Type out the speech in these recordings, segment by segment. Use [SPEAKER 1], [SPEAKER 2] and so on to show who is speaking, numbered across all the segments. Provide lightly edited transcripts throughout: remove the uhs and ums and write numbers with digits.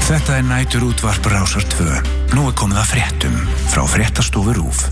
[SPEAKER 1] Þetta næturútvarp Rásar 2. Nú komið að fréttum frá fréttastofu RÚV.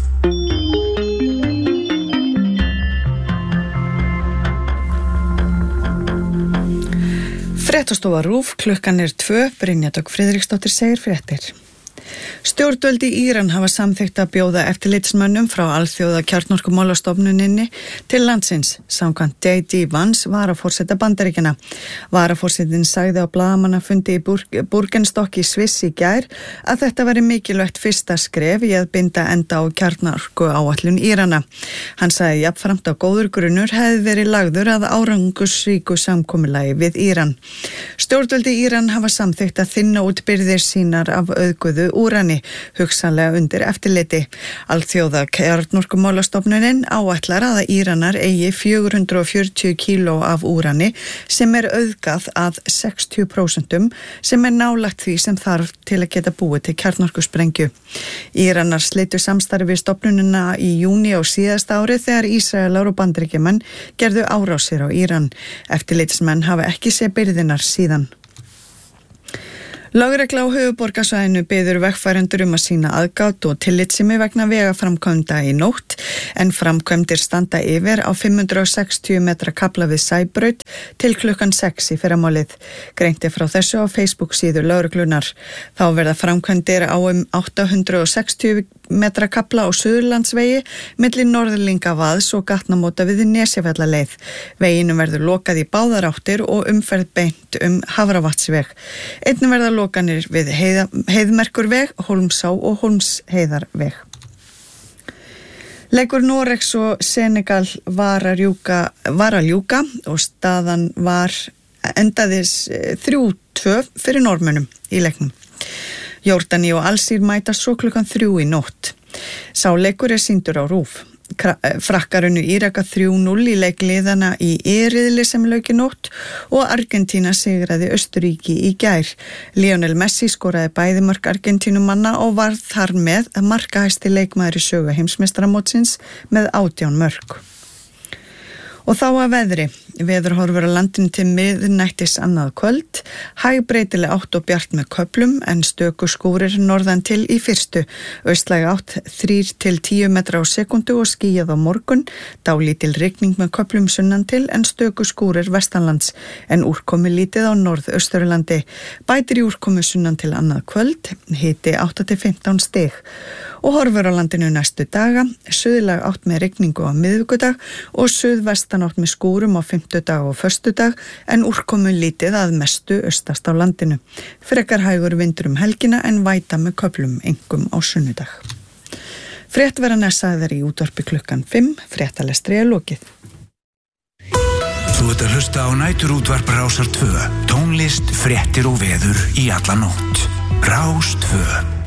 [SPEAKER 2] Fréttastofa RÚV, klukkan 2, Brynja Dögg Friðriksdóttir segir fréttir. Stjórnvöld í Íran hafa samþykkt að bjóða eftirlitsmönnum frá alþjóða kjarnorkumálastofnuninni til landsins, samkvæmt J.D. Vance, varaforseta Bandaríkjanna. Varaforsetinn sagði á blaðamannafundi í Burgenstock í Sviss í gær að þetta væri mikilvægt fyrsta skref í að binda enda á kjarnorkuáætlun Írana. Hann sagði jafnframt að góður grunnur hefði verið lagður að árangursríku samkomulagi við Íran. Stjórnvöld í Íran hafa samþykkt að þynna út birgðir sínar af auðguðu úrani, hugsanlega undir eftirliti. Alþjóða kjarnorkumálastofnunin áætlar að Íranar eigi 440 kíló af úrani sem auðgað að 60%, sem nálægt því sem þarf til að geta búið til kjarnorkusprengju. Íranar slitu samstarfi við stofnunina í júní á síðasta ári þegar Ísraelar og Bandaríkjamenn gerðu árásir á Íran. Eftirlitsmenn hafa ekki séð birgðirnar síðan. Lögregla á höfuðborgarsvæðinu biður vegfarendur að sýna aðgát og tillitssemi vegna vegaframkvæmda í nótt, en framkvæmdir standa yfir á 560 metra kafla við Sæbraut til klukkan 6 í fyrramálið. Greint frá þessu á Facebook síðu lögreglunar. Þá verða framkvæmdir á 860 metra kafla á Suðurlandsvegi milli Norðlingavaðs og gatnamóta við Nesjafellaleið. Veginum verður lokað í báðar áttir og umferð beint Hafravatnsveg. Einnig verða lokanir við Heiðmerkurveg, Hólmsá og Hólmsheiðarveg. Leikur Noregs og Senegal var að ljúka og staðan endaðis 3-2 fyrir Norðmönnum í leiknum. Jordani og Alsír mætast svo klukkan 3 í nótt. Sá leikur sýndur á RÚV. Frakkar unnu Íraka 3-0 í leik liðana í riðli sem lauk í nótt og Argentína sigraði Austurríki í gær. Lionel Messi skoraði bæði mörk Argentínumanna og varð þar með markahæsti leikmaður í sögu heimsmeistaramótsins með 18 mörk. Og þá að veðri. Veðurhorfur á landinu til miðnættis annað kvöld, hægbreytileg átt og bjart með köflum en stöku skúrir norðan til í fyrstu. Austlæg átt 3-10 metra á sekundu og skýjað á morgun, dálítil rigning með köflum sunnan til en stöku skúrir vestanlands, en úrkomi lítið á norðausturlandi. Bætir í úrkomi sunnan til annað kvöld, hiti 8-15 stig. Og horfur á landinu næstu daga, suðlæg átt með rigningu á miðvikudag og suðvestan átt með skúrum á fimmtudag og föstudag en úrkomu lítið að mestu austast á landinu. Frekar hægur vindur helgina en væta með köflum einkum á sunnudag. Frétt verða sagðar í útvarpi klukkan 5, fréttalestri lokið.
[SPEAKER 1] Þú ert að hlusta á næturútvarp Rásar 2, tónlist, fréttir og veður í alla nótt. Rás 2.